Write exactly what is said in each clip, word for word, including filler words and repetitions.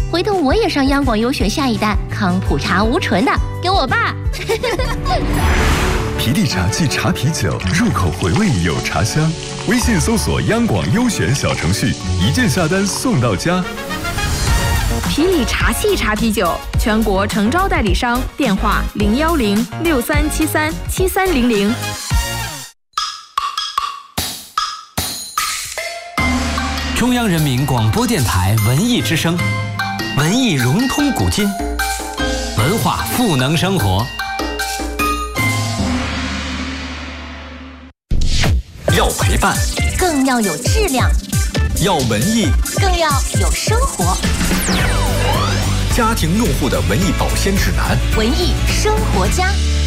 回头我也上央广优选下一代康普茶无醇的，给我爸。 皮力茶即茶啤酒，入口回味有茶香。微信搜索央广优选小程序，一键下单送到家。 皮力茶系茶啤酒，全国诚招代理商，电话零幺零六三七三七三零零。 中央人民广播电台文艺之声，文艺融通古今，文化赋能生活。要陪伴， 更要有质量； 要文艺， 更要有生活。 家庭用户的文艺保鲜指南， 文艺生活家。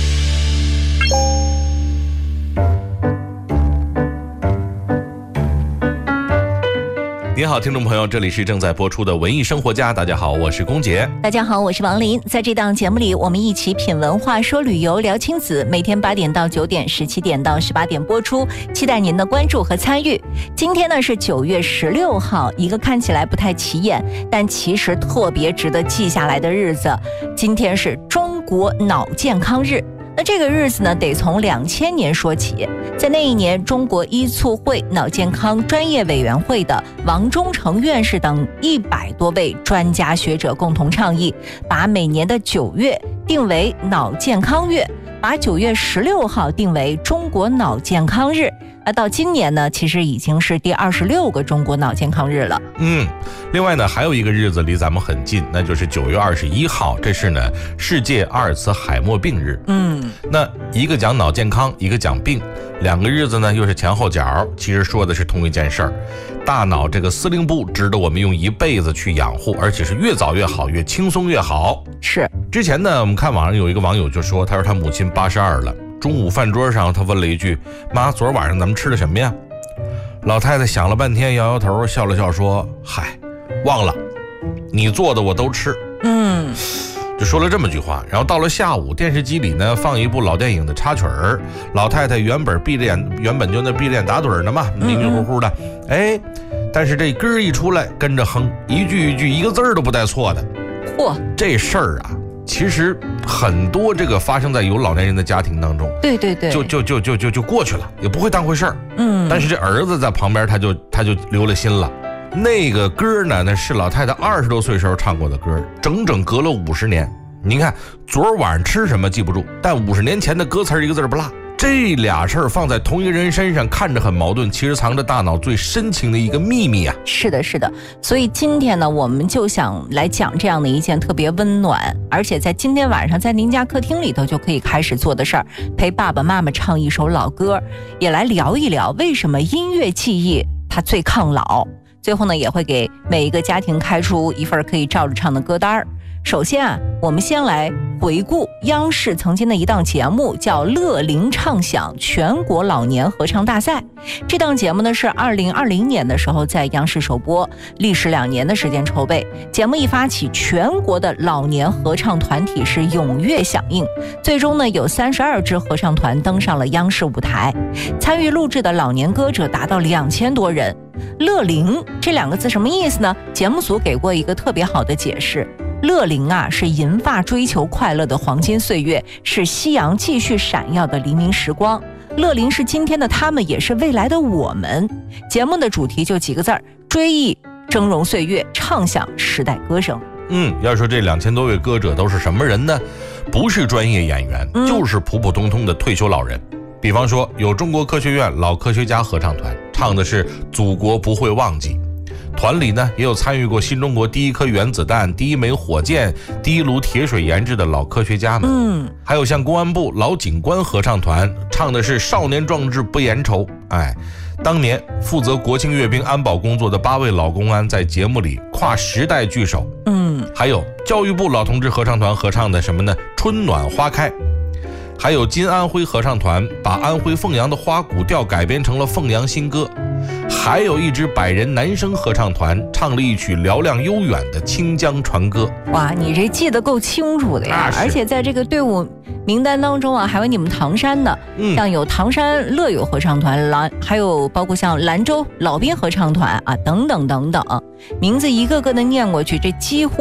您好，听众朋友，这里是正在播出的文艺生活家。大家好，我是龚杰。 大家好，我是王林。在这档节目里，我们一起品文化，说旅游，聊亲子。每天八点到九点，十七点到十八点播出，期待您的关注和参与。今天呢是九月十六号，一个看起来不太起眼，但其实特别值得记下来的日子。今天是中国脑健康日。那这个日子呢，得从两千年说起。在那一年，中国医促会脑健康专业委员会的王忠诚院士等一百多位专家学者共同倡议，把每年的九月定为脑健康月，把九月十六号定为中国脑健康日。那到今年呢，其实已经是第二十六个中国脑健康日了。 嗯，另外呢，还有一个日子离咱们很近，那就是九月二十一号，这是呢世界阿尔茨海默病日。 嗯， 那一个讲脑健康，一个讲病，两个日子呢又是前后脚，其实说的是同一件事儿。大脑这个司令部值得我们用一辈子去养护，而且是越早越好，越轻松越好。 是。 之前呢，我们看网上有一个网友就说，他说他母亲八十二了。中午饭桌上，他问了一句：“妈，昨儿晚上咱们吃的什么呀？”老太太想了半天，摇摇头，笑了笑说：“嗨，忘了，你做的我都吃。” 嗯， 就说了这么句话。然后到了下午，电视机里呢放一部老电影的插曲儿，老太太原本闭着眼，原本就那闭着眼打盹呢嘛，迷迷糊糊的，哎，但是这歌一出来，跟着哼，一句一句，一个字儿都不带错的。 嚯， 这事儿啊！其实很多这个发生在有老年人的家庭当中， 对对对， 就就就就就就过去了，也不会当回事儿。 嗯， 但是这儿子在旁边，他就他就留了心了。那个歌呢，那是老太太二十多岁时候唱过的歌，整整隔了五十年。您看，昨儿晚上吃什么记不住，但五十年前的歌词一个字不落。这俩事儿放在同一个人身上，看着很矛盾，其实藏着大脑最深情的一个秘密啊！ 是的，是的。所以今天呢，我们就想来讲这样的一件特别温暖，而且在今天晚上在您家客厅里头就可以开始做的事儿，陪爸爸妈妈唱一首老歌，也来聊一聊为什么音乐记忆它最抗老。最后呢，也会给每一个家庭开出一份可以照着唱的歌单儿。首先啊，我们先来回顾央视曾经的一档节目，叫乐龄唱响全国老年合唱大赛。这档节目呢是二零二零年的时候在央视首播，历时两年的时间筹备。节目一发起，全国的老年合唱团体是踊跃响应，最终呢有三十二支合唱团登上了央视舞台，参与录制的老年歌者达到两千多人。乐龄这两个字什么意思呢？节目组给过一个特别好的解释。乐龄啊，是银发追求快乐的黄金岁月，是夕阳继续闪耀的黎明时光。乐龄是今天的他们，也是未来的我们。节目的主题就几个字儿：追忆峥嵘岁月，唱响时代歌声。 嗯，要说这两千多位歌者都是什么人呢？不是专业演员， 嗯、 就是普普通通的退休老人。比方说，有中国科学院老科学家合唱团，唱的是《祖国不会忘记》。团里呢也有参与过新中国第一颗原子弹、第一枚火箭、第一炉铁水研制的老科学家们。 嗯， 还有像公安部老警官合唱团，唱的是少年壮志不言愁。哎，当年负责国庆阅兵安保工作的八位老公安在节目里跨时代聚首。 嗯， 还有教育部老同志合唱团合唱的什么呢？春暖花开。还有金安徽合唱团把安徽凤阳的花鼓调改编成了凤阳新歌，还有一支百人男声合唱团唱了一曲嘹亮悠远的清江船歌。 哇，你这记得够清楚的呀！而且在这个队伍名单当中啊，还有你们唐山的，嗯、像有唐山乐友合唱团，兰还有包括像兰州老兵合唱团啊，等等等等，名字一个个的念过去，这几乎